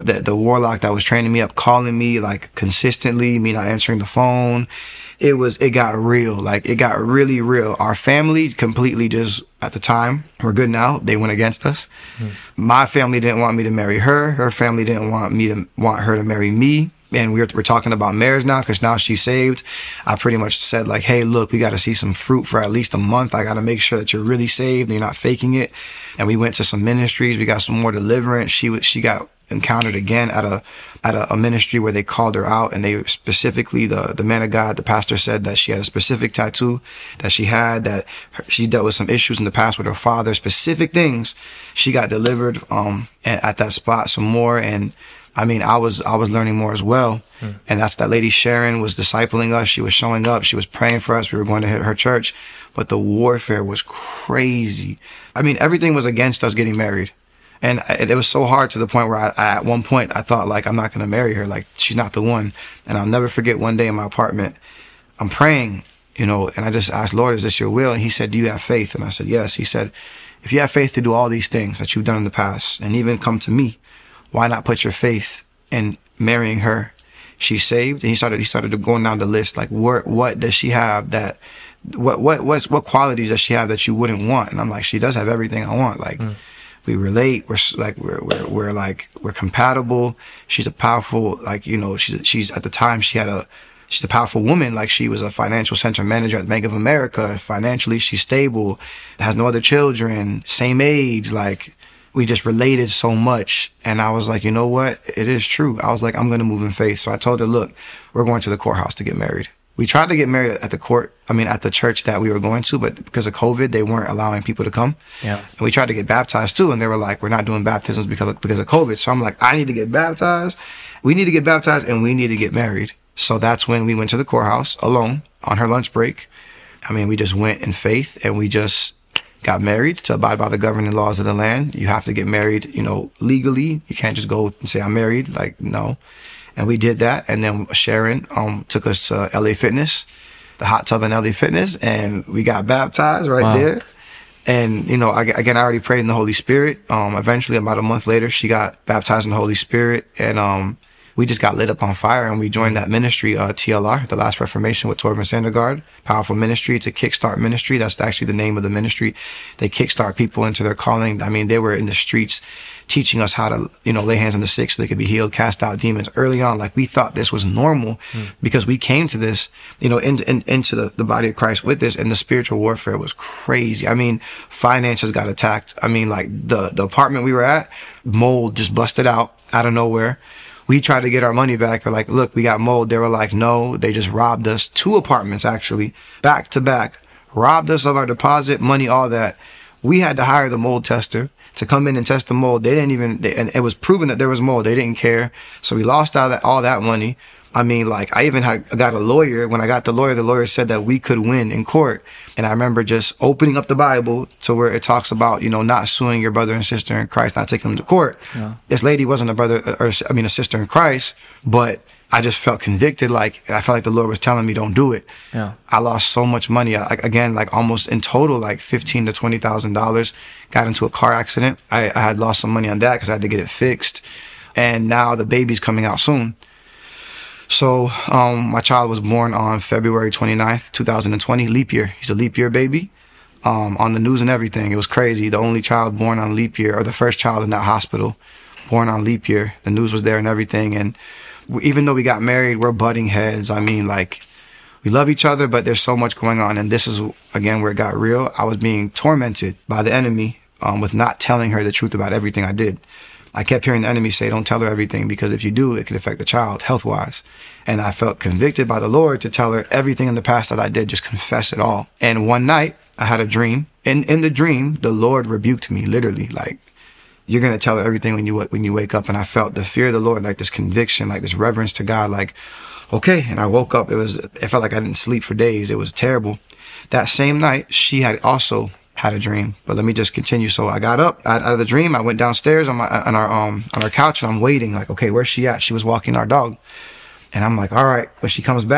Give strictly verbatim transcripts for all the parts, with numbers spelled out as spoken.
the, the warlock that was training me up calling me like consistently, me not answering the phone. It was, it got real. Like it got really real. Our family completely just, at the time, we're good now. They went against us. Mm. My family didn't want me to marry her. Her family didn't want me to want her to marry me. And we're, we're talking about marriage now because now she's saved. I pretty much said like, hey, look, we got to see some fruit for at least a month. I got to make sure that you're really saved and you're not faking it. And we went to some ministries. We got some more deliverance. She was, she got encountered again at a at a, a ministry where they called her out, and they specifically, the the man of God, the pastor, said that she had a specific tattoo that she had, that her, she dealt with some issues in the past with her father, specific things. She got delivered um at, at that spot some more, and I mean, I was I was learning more as well. Hmm. And that's that lady Sharon was discipling us. She was showing up. She was praying for us. We were going to hit her church, but the warfare was crazy. I mean, everything was against us getting married. And it was so hard to the point where I, I, at one point, I thought, like, I'm not going to marry her. Like, she's not the one. And I'll never forget one day in my apartment, I'm praying, you know, and I just asked, Lord, is this your will? And he said, do you have faith? And I said, yes. He said, if you have faith to do all these things that you've done in the past and even come to me, why not put your faith in marrying her? She's saved. And he started, he started going down the list. Like, what, what does she have that, what, what, what's, what qualities does she have that you wouldn't want? And I'm like, she does have everything I want. Like, mm. we relate. We're like, we're, we're, we're like, we're compatible. She's a powerful, like, you know, she's, she's at the time she had a, she's a powerful woman. Like, she was a financial center manager at Bank of America. Financially, she's stable, has no other children, same age. Like, we just related so much. And I was like, you know what? It is true. I was like, I'm going to move in faith. So I told her, look, we're going to the courthouse to get married. We tried to get married at the court, I mean, at the church that we were going to, but because of COVID, they weren't allowing people to come. Yeah. And we tried to get baptized too, and they were like, we're not doing baptisms because of, because of COVID. So I'm like, I need to get baptized. We need to get baptized, and we need to get married. So that's when we went to the courthouse alone on her lunch break. I mean, we just went in faith, and we just got married to abide by the governing laws of the land. You have to get married, you know, legally. You can't just go and say, I'm married. Like, no. And we did that. And then Sharon um, took us to L A Fitness, the hot tub in L A Fitness, and we got baptized right wow. there. And, you know, again, I already prayed in the Holy Spirit. Um, eventually, about a month later, she got baptized in the Holy Spirit. And um, we just got lit up on fire, and we joined that ministry, uh, T L R, The Last Reformation with Torben Sandergaard. Powerful ministry. It's a kickstart ministry. That's actually the name of the ministry. They kickstart people into their calling. I mean, they were in the streets teaching us how to, you know, lay hands on the sick so they could be healed, cast out demons early on. Like, we thought this was normal mm. because we came to this, you know, in, in, into the, the body of Christ with this, and the spiritual warfare was crazy. I mean, finances got attacked. I mean, like, the, the apartment we were at, mold just busted out out of nowhere. We tried to get our money back. We're like, look, we got mold. They were like, no, they just robbed us. Two apartments, actually, back to back, robbed us of our deposit, money, all that. We had to hire the mold tester to come in and test the mold. They didn't even, they, and it was proven that there was mold. They didn't care. So we lost all that, all that money. I mean, like, I even had, I got a lawyer. When I got the lawyer, the lawyer said that we could win in court. And I remember just opening up the Bible to where it talks about, you know, not suing your brother and sister in Christ, not taking them to court. Yeah. This lady wasn't a brother, or I mean, a sister in Christ, but I just felt convicted, like, and I felt like the Lord was telling me, don't do it. Yeah. I lost so much money. I, again, like, almost in total, like fifteen to twenty thousand dollars. Got into a car accident. I, I had lost some money on that because I had to get it fixed. And now the baby's coming out soon. So, um, my child was born on February twenty-ninth, twenty twenty, leap year. He's a leap year baby. Um, on the news and everything. It was crazy. The only child born on leap year, or the first child in that hospital, born on leap year. The news was there and everything. And even though we got married, we're butting heads. I mean, like, we love each other, but there's so much going on. And this is, again, where it got real. I was being tormented by the enemy um, with not telling her the truth about everything I did. I kept hearing the enemy say, don't tell her everything, because if you do, it could affect the child health-wise. And I felt convicted by the Lord to tell her everything in the past that I did, just confess it all. And one night, I had a dream. And in the dream, the Lord rebuked me, literally, like, you're going to tell her everything when you when you wake up. And I felt the fear of the Lord, like this conviction, like this reverence to God, like, okay. And I woke up. It was, it felt like I didn't sleep for days. It was terrible. That same night, she had also had a dream. But let me just continue. So I got up out of the dream. I went downstairs on my on our um on our couch, and I'm waiting, like, okay, where's she at? She was walking our dog. And I'm like, all right, when she comes back,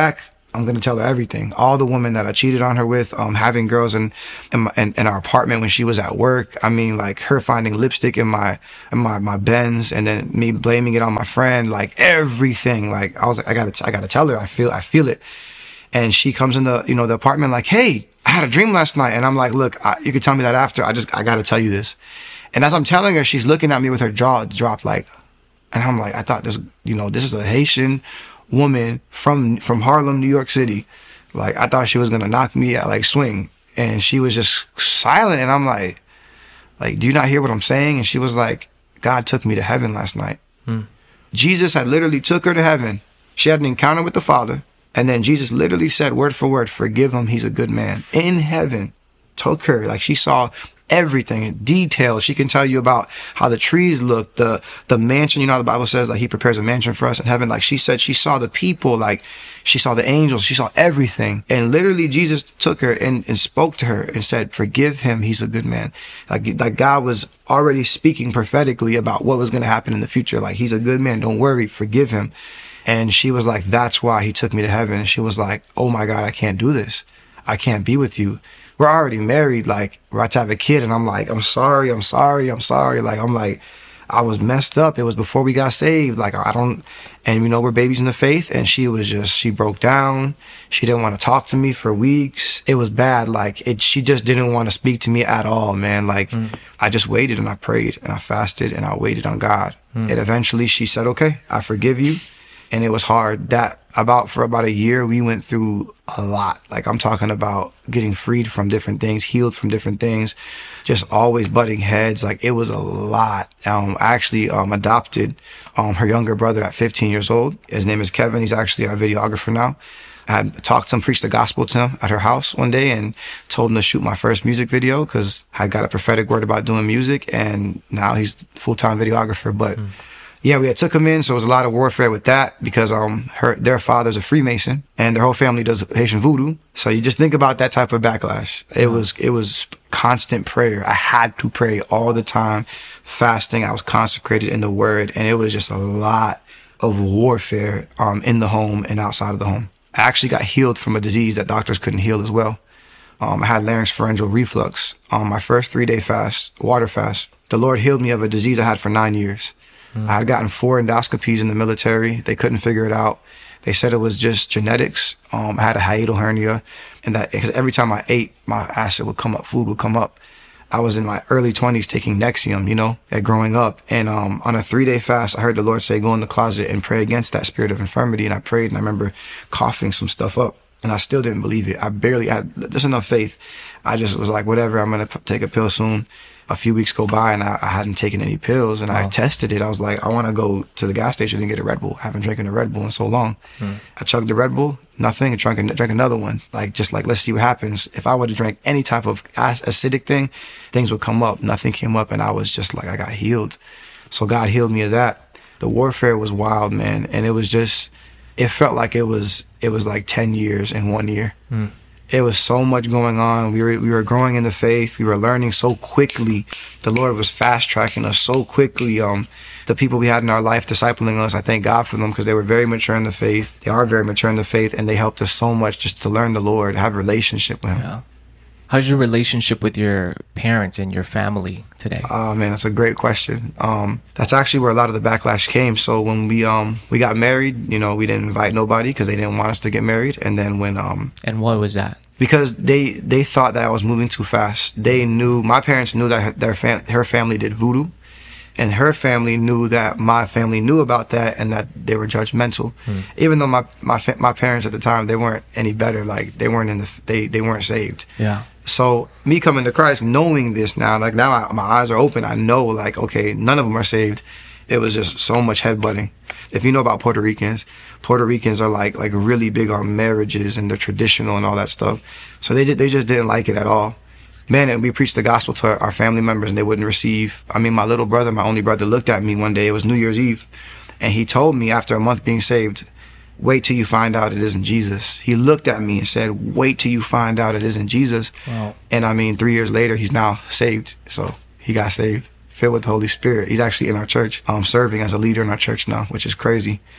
I'm gonna tell her everything. All the women that I cheated on her with, um, having girls in in, my, in in our apartment when she was at work. I mean, like her finding lipstick in my in my my Benz, and then me blaming it on my friend. Like everything. Like I was like, I gotta I gotta tell her. I feel I feel it. And she comes in the you know the apartment like, hey, I had a dream last night, and I'm like, look, I, you can tell me that after. I just I gotta tell you this. And as I'm telling her, she's looking at me with her jaw dropped, like, and I'm like, I thought this, you know, this is a Haitian woman from from Harlem, New York City. Like, I thought she was gonna knock me out, like swing, and she was just silent. And I'm like, like, do you not hear what I'm saying? And she was like, God took me to heaven last night. Hmm. Jesus had literally took her to heaven. She had an encounter with the Father, and then Jesus literally said, word for word, forgive him, he's a good man. In heaven, took her, like she saw everything in detail. She can tell you about how the trees look, the the mansion. You know how the Bible says like he prepares a mansion for us in heaven. Like she said, she saw the people, like she saw the angels, she saw everything. And literally Jesus took her and, and spoke to her and said, forgive him, he's a good man. Like, like God was already speaking prophetically about what was going to happen in the future. Like, he's a good man, don't worry, forgive him. And she was like, that's why he took me to heaven. And she was like, oh my God, I can't do this. I can't be with you. We're already married, like, we're about to have a kid. And I'm like, I'm sorry, I'm sorry, I'm sorry. Like, I'm like, I was messed up. It was before we got saved. Like, I don't, and you know, we're babies in the faith. And she was just, she broke down. She didn't want to talk to me for weeks. It was bad. Like, it, she just didn't want to speak to me at all, man. Like, mm. I just waited and I prayed and I fasted and I waited on God. Mm. And eventually she said, okay, I forgive you. And it was hard. That about for about a year, we went through a lot. Like, I'm talking about getting freed from different things, healed from different things, just always butting heads. Like, it was a lot. Um, I actually um, adopted um, her younger brother at fifteen years old. His name is Kevin. He's actually our videographer now. I had talked to him, preached the gospel to him at her house one day and told him to shoot my first music video because I got a prophetic word about doing music. And now he's full-time videographer. But mm. yeah, we had took him in, so it was a lot of warfare with that because um her their father's a Freemason and their whole family does Haitian voodoo. So you just think about that type of backlash. It mm. was it was constant prayer. I had to pray all the time, fasting. I was consecrated in the Word, and it was just a lot of warfare um in the home and outside of the home. I actually got healed from a disease that doctors couldn't heal as well. Um, I had larynx-pharyngeal reflux on my first three-day fast, water fast. The Lord healed me of a disease I had for nine years. Mm. I had gotten four endoscopies in the military. They couldn't figure it out. They said it was just genetics. Um, I had a hiatal hernia, and that because every time I ate, my acid would come up, food would come up. I was in my early twenties taking Nexium, you know, at growing up. And um, on a three-day fast, I heard the Lord say, go in the closet and pray against that spirit of infirmity. And I prayed, and I remember coughing some stuff up. And I still didn't believe it. I barely had just enough faith. I just was like, whatever, I'm going to p- take a pill soon. A few weeks go by and I, I hadn't taken any pills, and wow. I tested it. I was like, I want to go to the gas station and get a Red Bull. I haven't drinking a Red Bull in so long. Hmm. I chugged the Red Bull, nothing, and drank, drank another one. Like, just like, let's see what happens. If I would have drank any type of acidic thing, things would come up. Nothing came up, and I was just like, I got healed. So God healed me of that. The warfare was wild, man, and it was just, it felt like it was, it was like ten years in one year. Hmm. It was so much going on. We were we were growing in the faith. We were learning so quickly. The Lord was fast tracking us so quickly. Um, the people we had in our life discipling us, I thank God for them because they were very mature in the faith. They are very mature in the faith, and they helped us so much just to learn the Lord, have a relationship with Him. Yeah. How's your relationship with your parents and your family today? Oh man, that's a great question. Um, that's actually where a lot of the backlash came. So when we um we got married, you know, we didn't invite nobody because they didn't want us to get married. And then when um and why was that? Because they they thought that I was moving too fast. They knew, my parents knew that their fam- her family did voodoo, and her family knew that my family knew about that and that they were judgmental. Hmm. Even though my my fa- my parents at the time, they weren't any better. Like they weren't in the they they weren't saved. Yeah. So me coming to Christ, knowing this now, like now I, my eyes are open. I know, like, okay, none of them are saved. It was just so much headbutting. If you know about Puerto Ricans, Puerto Ricans are like like really big on marriages and the traditional and all that stuff. So they did, they just didn't like it at all. Man, and we preached the gospel to our, our family members and they wouldn't receive. I mean, my little brother, my only brother, looked at me one day. It was New Year's Eve, and he told me after a month being saved, wait till you find out it isn't Jesus. He looked at me and said, wait till you find out it isn't Jesus. Wow. And I mean, three years later, he's now saved. So he got saved, filled with the Holy Spirit. He's actually in our church, um, serving as a leader in our church now, which is crazy.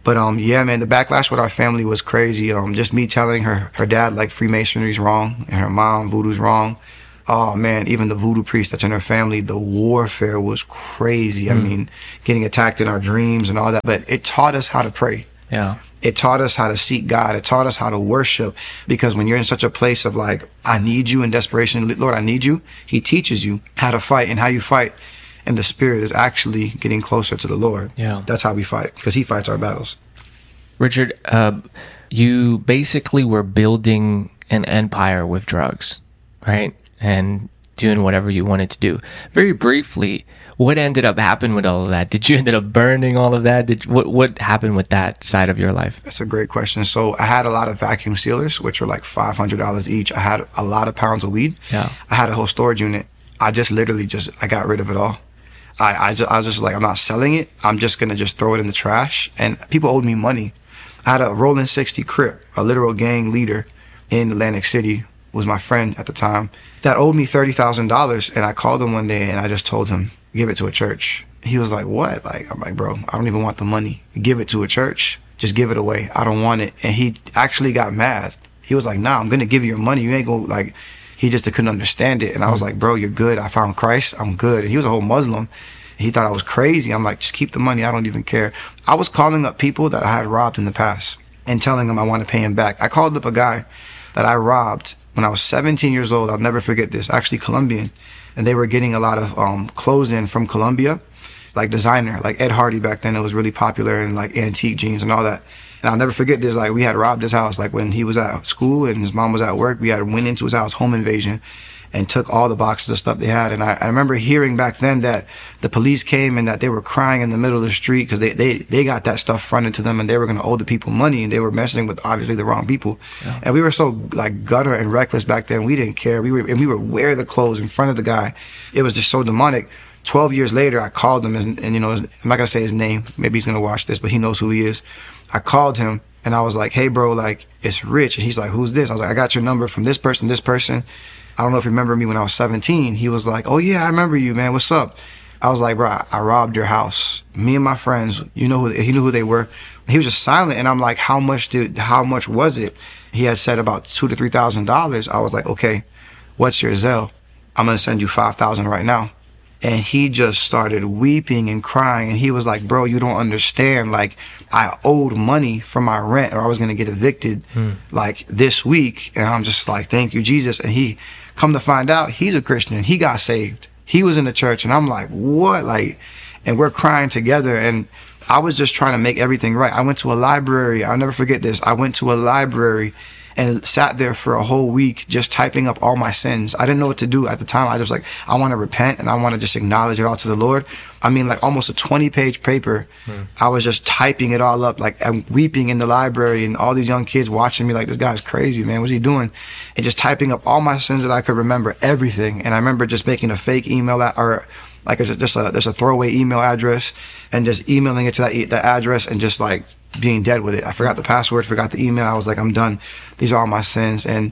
But um, yeah, man, the backlash with our family was crazy. Um, just me telling her her dad like Freemasonry's wrong and her mom voodoo's wrong. Oh man, even the voodoo priest that's in her family, the warfare was crazy. Mm. I mean, getting attacked in our dreams and all that. But it taught us how to pray. Yeah. It taught us how to seek God. It taught us how to worship. Because when you're in such a place of like, I need you in desperation, Lord, I need you. He teaches you how to fight, and how you fight in the spirit is actually getting closer to the Lord. Yeah. That's how we fight, because he fights our battles. Richard, uh, you basically were building an empire with drugs, right? And doing whatever you wanted to do. Very briefly, what ended up happening with all of that? Did you end up burning all of that? Did what what happened with that side of your life? That's a great question. So I had a lot of vacuum sealers, which were like five hundred dollars each. I had a lot of pounds of weed. Yeah. I had a whole storage unit. I just literally just, I got rid of it all. I, I, just, I was just like, I'm not selling it. I'm just going to just throw it in the trash. And people owed me money. I had a Rolling sixty Crip, a literal gang leader in Atlantic City, was my friend at the time, that owed me thirty thousand dollars. And I called him one day and I just told him, give it to a church. He was like, what? Like, I'm like, bro, I don't even want the money. Give it to a church. Just give it away. I don't want it. And he actually got mad. He was like, nah, I'm going to give you your money. You ain't going to, like, he just couldn't understand it. And I was like, bro, you're good. I found Christ. I'm good. And he was a whole Muslim. He thought I was crazy. I'm like, just keep the money. I don't even care. I was calling up people that I had robbed in the past and telling them I want to pay him back. I called up a guy that I robbed when I was seventeen years old. I'll never forget this. Actually Colombian. And they were getting a lot of um, clothes in from Colombia, like designer, like Ed Hardy back then. It was really popular, and like antique jeans and all that. And I'll never forget this. Like, we had robbed his house. Like, when he was at school and his mom was at work, we had went into his house, home invasion, and took all the boxes of stuff they had. And I, I remember hearing back then that the police came and that they were crying in the middle of the street because they, they, they got that stuff fronted to them, and they were going to owe the people money, and they were messing with obviously the wrong people. Yeah. And we were so like gutter and reckless back then. We didn't care. We were, and we would wear the clothes in front of the guy. It was just so demonic. Twelve years later, I called him, and, and you know, his, I'm not going to say his name. Maybe he's going to watch this, but he knows who he is. I called him and I was like, hey bro, like, it's Rich. And he's like, who's this? I was like, I got your number from this person, this person. I don't know if you remember me when I was seventeen. He was like, oh yeah, I remember you, man. What's up? I was like, bro, I, I robbed your house. Me and my friends, you know who, he knew who they were. He was just silent. And I'm like, how much did, how much was it? He had said about two to three thousand dollars. I was like, okay, what's your Zelle? I'm going to send you five thousand right now. And he just started weeping and crying. And he was like, bro, you don't understand. Like, I owed money for my rent, or I was going to get evicted mm. like this week. And I'm just like, thank you, Jesus. And he, come to find out, he's a Christian. He got saved. He was in the church. And I'm like, what? Like, and we're crying together. And I was just trying to make everything right. I went to a library. I'll never forget this. I went to a library and sat there for a whole week just typing up all my sins. I didn't know what to do at the time. I just like, I want to repent and I want to just acknowledge it all to the Lord. I mean, like almost a twenty page paper. Hmm. I was just typing it all up, like I'm weeping in the library, and all these young kids watching me like, this guy's crazy, man. What's he doing? And just typing up all my sins that I could remember, everything. And I remember just making a fake email that, or like a, just a, there's a throwaway email address, and just emailing it to that, that address, and just like being dead with it. I forgot the password, forgot the email. I was like, I'm done. These are all my sins. And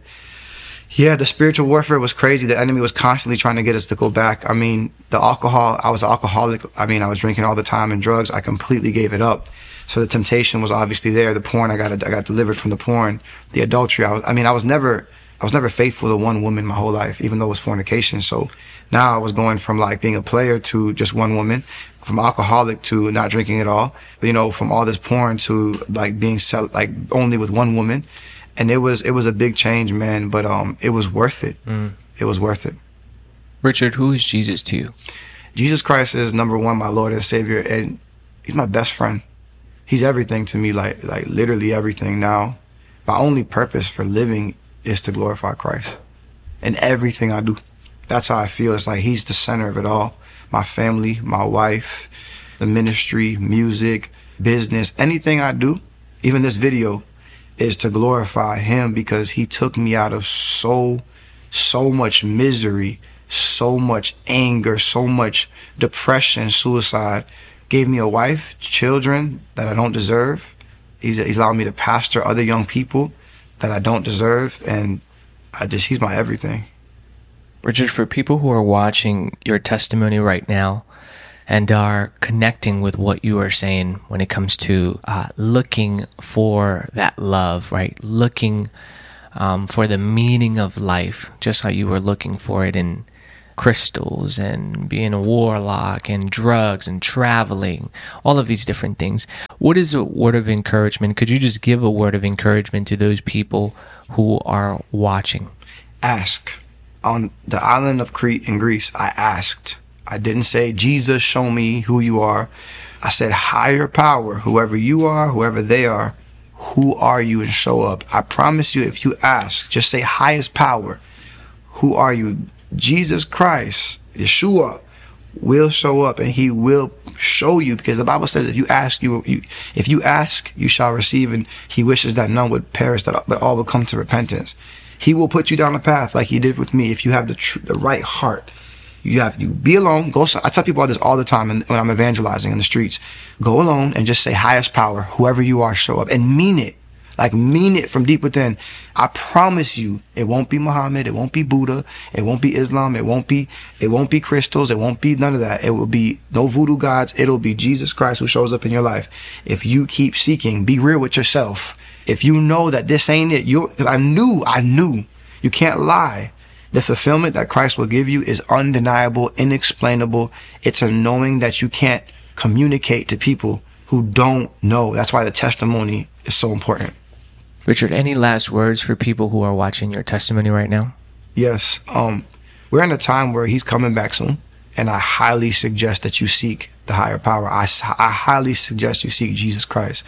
yeah, the spiritual warfare was crazy. The enemy was constantly trying to get us to go back. I mean, the alcohol, I was an alcoholic. I mean, I was drinking all the time, and drugs, I completely gave it up. So the temptation was obviously there. The porn, I got I got delivered from the porn. The adultery, I was, I mean, I was never, I was never faithful to one woman my whole life, even though it was fornication. So now I was going from like being a player to just one woman, from alcoholic to not drinking at all, you know, from all this porn to like being sell- like only with one woman. And it was it was a big change, man, but um it was worth it. Mm. It was worth it. Richard, who is Jesus to you? Jesus Christ is number one, my Lord and Savior, and he's my best friend. He's everything to me, like like literally everything now. My only purpose for living is to glorify Christ in everything I do. That's how I feel. It's like he's the center of it all. My family, my wife, the ministry, music, business, anything I do, even this video, is to glorify him, because he took me out of so, so much misery, so much anger, so much depression, suicide. Gave me a wife, children that I don't deserve. He's, he's allowed me to pastor other young people that I don't deserve. And I just, he's my everything. Richard, for people who are watching your testimony right now and are connecting with what you are saying when it comes to uh, looking for that love, right? Looking um, for the meaning of life, just how you were looking for it in crystals and being a warlock and drugs and traveling, all of these different things. What is a word of encouragement? Could you just give a word of encouragement to those people who are watching? Ask. On the island of Crete in Greece, I asked. I didn't say, Jesus, show me who you are. I said, higher power, whoever you are, whoever they are, who are you, and show up. I promise you, if you ask, just say highest power, who are you? Jesus Christ, Yeshua, will show up, and he will show you, because the Bible says if you ask, you, you if you ask, you shall receive, and he wishes that none would perish, that but all would come to repentance. He will put you down a path like he did with me if you have the tr- the right heart. You have you be alone. Go. I tell people this all the time when I'm evangelizing in the streets. Go alone and just say, highest power, whoever you are, show up, and mean it. Like, mean it from deep within. I promise you, it won't be Muhammad, it won't be Buddha, it won't be Islam, it won't be it won't be crystals, it won't be none of that. It will be no voodoo gods. It'll be Jesus Christ who shows up in your life. If you keep seeking, be real with yourself. If you know that this ain't it, you because I knew, I knew you can't lie. The fulfillment that Christ will give you is undeniable, inexplainable. It's a knowing that you can't communicate to people who don't know. That's why the testimony is so important. Richard, any last words for people who are watching your testimony right now? Yes. Um, we're in a time where he's coming back soon, and I highly suggest that you seek the higher power. I, I highly suggest you seek Jesus Christ.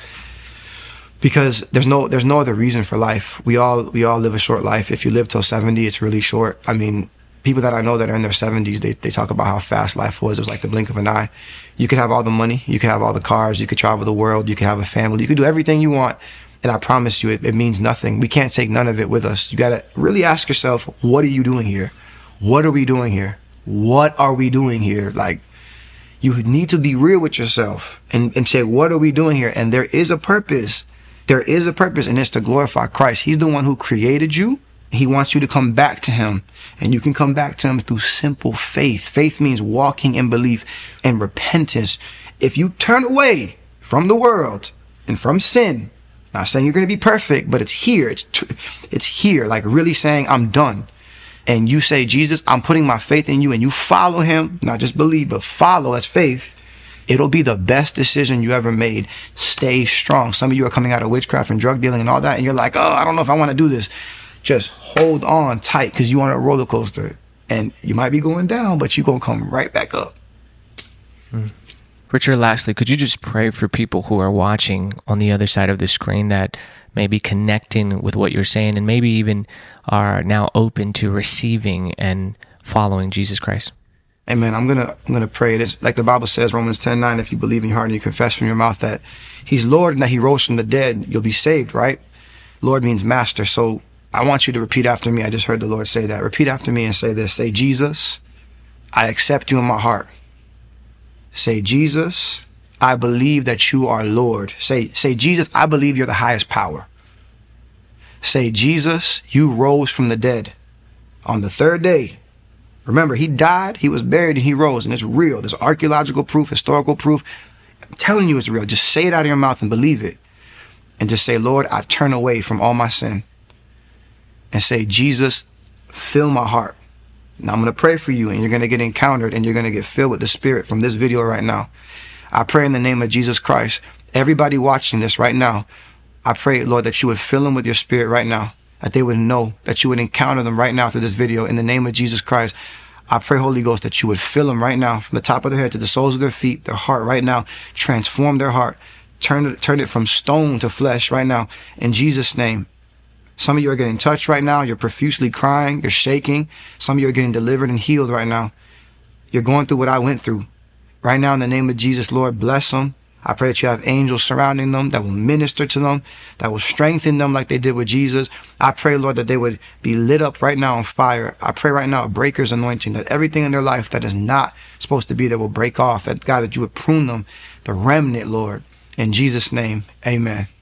Because there's no there's no other reason for life. We all we all live a short life. If you live till seventy, it's really short. I mean, people that I know that are in their seventies, they, they talk about how fast life was. It was like the blink of an eye. You could have all the money, you could have all the cars, you could travel the world, you could have a family, you could do everything you want. And I promise you, it, it means nothing. We can't take none of it with us. You got to really ask yourself, what are you doing here? What are we doing here? What are we doing here? Like, you need to be real with yourself and, and say, what are we doing here? And there is a purpose. There is a purpose, and it's to glorify Christ. He's the one who created you. He wants you to come back to him, and you can come back to him through simple faith. Faith means walking in belief and repentance. If you turn away from the world and from sin, not saying you're going to be perfect, but it's here. It's t- it's here, like really saying, I'm done. And you say, Jesus, I'm putting my faith in you, and you follow him, not just believe, but follow as faith. It'll be the best decision you ever made. Stay strong. Some of you are coming out of witchcraft and drug dealing and all that, and you're like, oh, I don't know if I want to do this. Just hold on tight, because you're on a roller coaster. And you might be going down, but you're going to come right back up. Mm. Richard, lastly, could you just pray for people who are watching on the other side of the screen that may be connecting with what you're saying and maybe even are now open to receiving and following Jesus Christ? Amen. I'm gonna I'm gonna pray. It is like the Bible says, Romans ten nine. If you believe in your heart and you confess from your mouth that He's Lord and that He rose from the dead, you'll be saved. Right? Lord means master. So I want you to repeat after me. I just heard the Lord say that. Repeat after me and say this. Say, Jesus, I accept you in my heart. Say, Jesus, I believe that you are Lord. Say, say, Jesus, I believe you're the highest power. Say, Jesus, you rose from the dead on the third day. Remember, he died, he was buried, and he rose, and it's real. There's archaeological proof, historical proof. I'm telling you it's real. Just say it out of your mouth and believe it. And just say, Lord, I turn away from all my sin. And say, Jesus, fill my heart. Now I'm going to pray for you, and you're going to get encountered, and you're going to get filled with the Spirit from this video right now. I pray in the name of Jesus Christ. Everybody watching this right now, I pray, Lord, that you would fill them with your Spirit right now. That they would know, that you would encounter them right now through this video. In the name of Jesus Christ, I pray, Holy Ghost, that you would fill them right now from the top of their head to the soles of their feet, their heart right now. Transform their heart. Turn it, turn it from stone to flesh right now. In Jesus' name. Some of you are getting touched right now. You're profusely crying. You're shaking. Some of you are getting delivered and healed right now. You're going through what I went through. Right now, in the name of Jesus, Lord, bless them. I pray that you have angels surrounding them that will minister to them, that will strengthen them like they did with Jesus. I pray, Lord, that they would be lit up right now on fire. I pray right now a breaker's anointing, that everything in their life that is not supposed to be there will break off. That, God, that you would prune them, the remnant, Lord. In Jesus' name, amen.